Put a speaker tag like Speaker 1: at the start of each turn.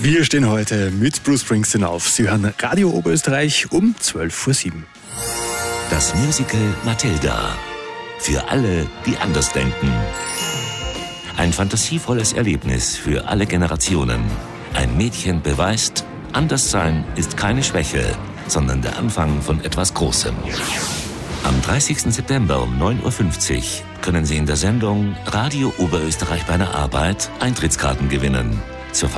Speaker 1: Wir stehen heute mit Bruce Springsteen auf. Sie hören Radio Oberösterreich um 12:07 Uhr.
Speaker 2: Das Musical Matilda. Für alle, die anders denken. Ein fantasievolles Erlebnis für alle Generationen. Ein Mädchen beweist, Anderssein ist keine Schwäche, sondern der Anfang von etwas Großem. Am 30. September um 9:50 Uhr können Sie in der Sendung Radio Oberösterreich bei der Arbeit Eintrittskarten gewinnen.